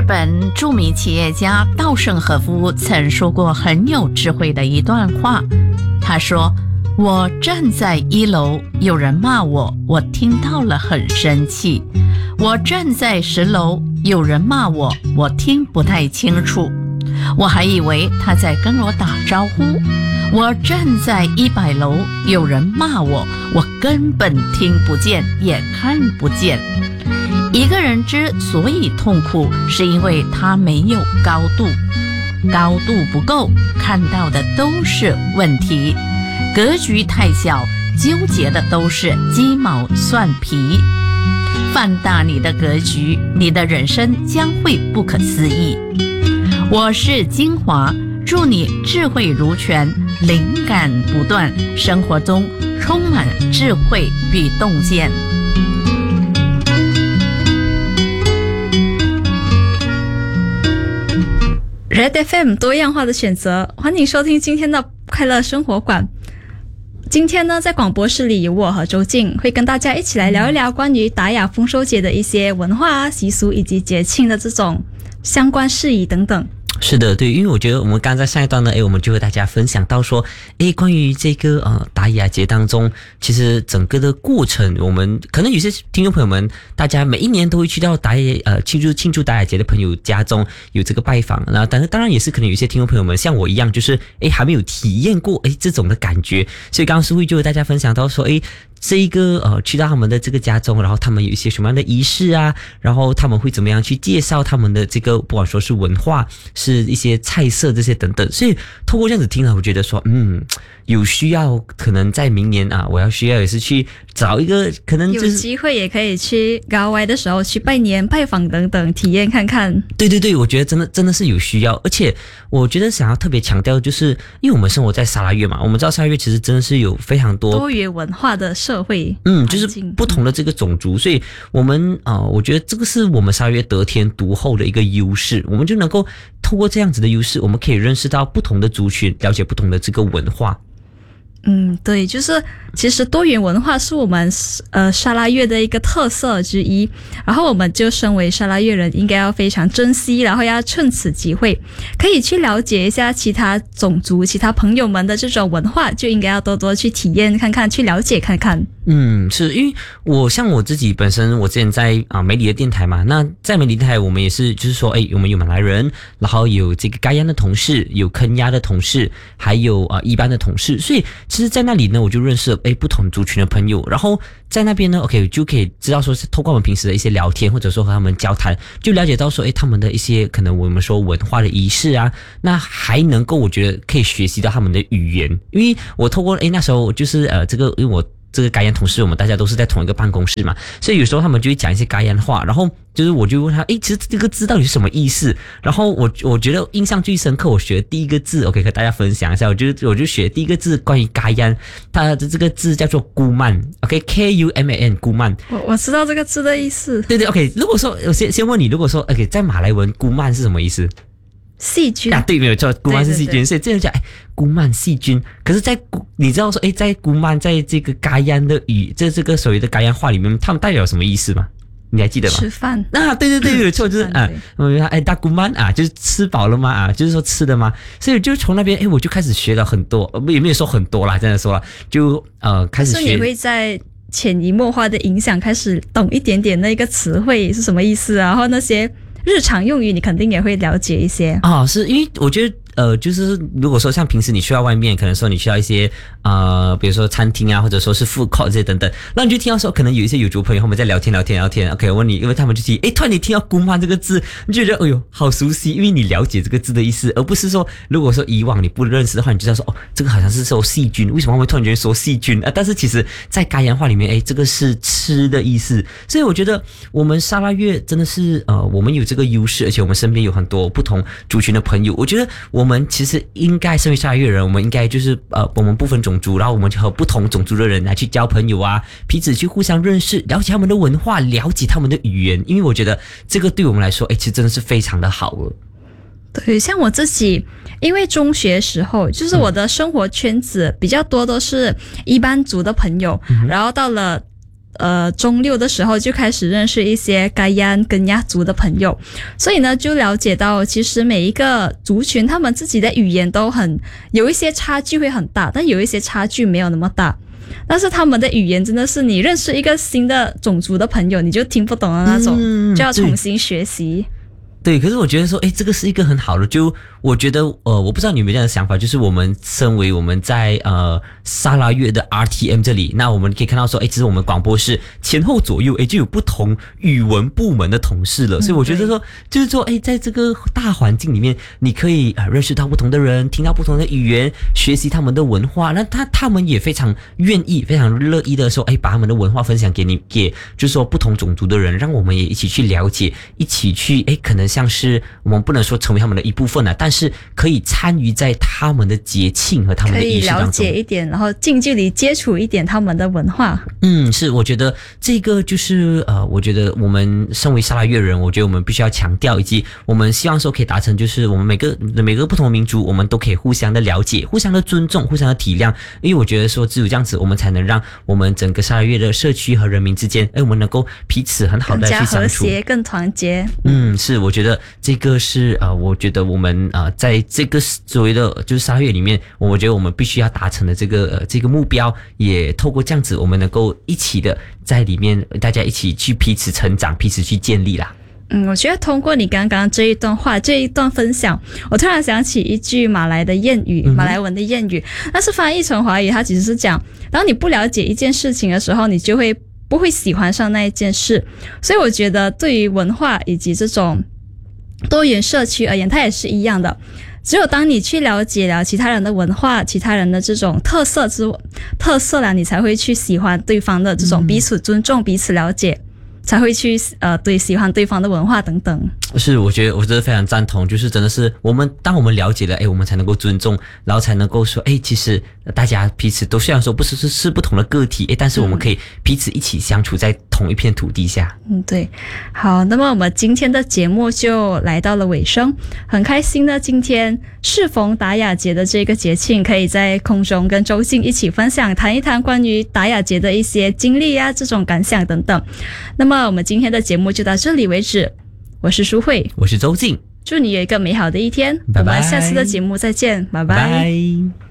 本著名企业家稻盛和夫曾说过很有智慧的一段话，他说：我站在1楼，有人骂我，我听到了很生气；我站在10楼，有人骂我，我听不太清楚，我还以为他在跟我打招呼；我站在100楼，有人骂我，我根本听不见也看不见。一个人之所以痛苦，是因为他没有高度，高度不够，看到的都是问题，格局太小，纠结的都是鸡毛蒜皮。放大你的格局，你的人生将会不可思议。我是金华，祝你智慧如泉，灵感不断，生活中充满智慧与洞见。 Red FM 多样化的选择，欢迎收听今天的快乐生活馆。今天呢，在广播室里有我和周静，会跟大家一起来聊一聊关于达雅丰收节的一些文化习俗以及节庆的这种相关事宜等等。 是的，对，因为我觉得我们刚刚在上一段呢，我们就和大家分享到说，关于这个达雅节当中，其实整个的过程，我们可能有些听众朋友们，大家每一年都会去到达雅庆祝达雅节的朋友家中有这个拜访，那但是当然也是可能有些听众朋友们像我一样，就是还没有体验过这种的感觉，所以刚刚苏慧就和大家分享到说，这一个去到他们的这个家中，然后他们有一些什么样的仪式啊，然后他们会怎么样去介绍他们的这个不管说是文化，是一些菜色这些等等，所以透过这样子听了，我觉得说有需要可能在明年我需要也是去找一个可能就是有机会也可以去郊外的时候去拜年拜访等等体验看看。 对对对，我觉得真的是有需要，而且我觉得想要特别强调，就是因为我们生活在沙拉越嘛，我们知道沙拉越其实真的是有非常多元文化的社会， 就是不同的这个种族，所以我们我觉得这个是我们沙拉越得天独厚的一个优势，我们就能够透过这样子的优势，我们可以认识到不同的族群，了解不同的这个文化。 对，就是其实多元文化是我们沙拉越的一个特色之一，然后我们就身为沙拉越人，应该要非常珍惜，然后要趁此机会可以去了解一下其他种族、其他朋友们的这种文化，就应该要多多去体验看看，去了解看看。 是因为我自己本身，我之前在美里的电台嘛，那在美里电台我们也是就是说我们有马来人，然后有这个嘎央的同事，有肯亚的同事，还有一般的同事，所以其实在那里呢，我就认识了不同族群的朋友，然后在那边呢 OK 就可以知道说是透过我们平时的一些聊天，或者说和他们交谈，就了解到说他们的一些可能我们说文化的仪式啊，那还能够我觉得可以学习到他们的语言，因为我透过那时候就是这个因为我这个嘎央同事，我们大家都是在同一个办公室嘛，所以有时候他们就会讲一些嘎央话，然后就是我就问他，其实这个字到底是什么意思？然后我觉得印象最深刻，我学的第一个字 ，OK 和大家分享一下，我就学第一个字关于嘎央，它的这个字叫做姑曼 ，OK KUMAN 姑曼。 我知道这个字的意思。 对对 ，OK。如果说我先问你，如果说 OK 在马来文姑曼是什么意思？ 细菌对，没有错，姑曼是细菌，所以这样讲，姑曼细菌。可是你知道说，在姑曼在这个嘎央的这个所谓的嘎央话里面，他们代表什么意思吗？你还记得吗？ 吃饭对，没有错，就是大姑曼就是吃饱了吗？就是说吃的吗？所以就从那边我就开始学了很多，也没有说很多啦，真的说了，就开始学。 是你会在潜移默化的影响，开始懂一点点那个词汇是什么意思，然后那些日常用语你肯定也会了解一些。 是因为我觉得就是如果说像平时你去到外面，可能说你去到一些比如说餐厅啊，或者说是 food court 这些等等，那你就听到说可能有一些有族朋友他们在聊天 OK 我问你，因为他们就提突然你听到姑妈这个字，你就觉得好熟悉，因为你了解这个字的意思，而不是说如果说以往你不认识的话，你就知道说这个好像是说细菌，为什么我们突然觉得说细菌但是其实在嘎央话里面这个是吃的意思，所以我觉得我们沙拉越真的是我们有这个优势，而且我们身边有很多不同族群的朋友，我觉得我们其实应该身为沙拉越人，我们应该就是我们不分种族，然后我们就和不同种族的人来去交朋友啊，彼此去互相认识，了解他们的文化，了解他们的语言，因为我觉得这个对我们来说其实真的是非常的好了。 对，像我自己因为中学时候就是我的生活圈子比较多都是一般族的朋友，然后到了中六的时候就开始认识一些嘎亚跟亚族的朋友，所以呢就了解到其实每一个族群他们自己的语言都有一些差距会很大，但有一些差距没有那么大。但是他们的语言真的是你认识一个新的种族的朋友你就听不懂的那种，就要重新学习。 对，可是我觉得说，这个是一个很好的，就我觉得，我不知道你们这样的想法，就是我们身为我们在沙拉越的 RTM 这里，那我们可以看到说，其实我们广播室前后左右，就有不同语文部门的同事了，所以我觉得说，就是说，在这个大环境里面，你可以认识到不同的人，听到不同的语言，学习他们的文化，那他们也非常愿意、非常乐意的说，把他们的文化分享给就是说不同种族的人，让我们也一起去了解，一起去，可能像是我们不能说成为他们的一部分但是可以参与在他们的节庆和他们的仪式当中， 可以了解一点，然后近距离接触一点他们的文化。 是，我觉得这个就是我觉得我们身为沙拉越人，我觉得我们必须要强调，以及我们希望说可以达成，就是我们每个不同的民族，我们都可以互相的了解、互相的尊重、互相的体谅，因为我觉得说只有这样子，我们才能让我们整个沙拉越的社区和人民之间，我们能够彼此很好的去相处， 更加和谐、更团结。 是，我觉得这个是我觉得我们在这个所谓的就是沙拉越里面，我觉得我们必须要达成的这个目标，也透过这样子，我们能够一起的在里面，大家一起去彼此成长、彼此去建立啦。 我觉得通过你刚刚这一段话、这一段分享，我突然想起一句马来文的谚语，但是翻译成华语，它其实是讲，当你不了解一件事情的时候，你就会不会喜欢上那一件事。所以我觉得对于文化以及这种多元社区而言，它也是一样的。只有当你去了解了其他人的文化、其他人的这种特色了，你才会去喜欢对方的这种彼此尊重、彼此了解，才会去喜欢对方的文化等等。 是，我觉得非常赞同，就是真的是当我们了解了，我们才能够尊重，然后才能够说，其实大家彼此都虽然说不是不同的个体，但是我们可以彼此一起相处在同一片土地下。 对。好，那么我们今天的节目就来到了尾声，很开心呢，今天适逢达雅节的这个节庆，可以在空中跟周静一起分享，谈一谈关于达雅节的一些经历这种感想等等。那么我们今天的节目就到这里为止，我是淑慧， 我是周静， 祝你有一个美好的一天， 拜拜， 我们下次的节目再见，拜拜。 拜。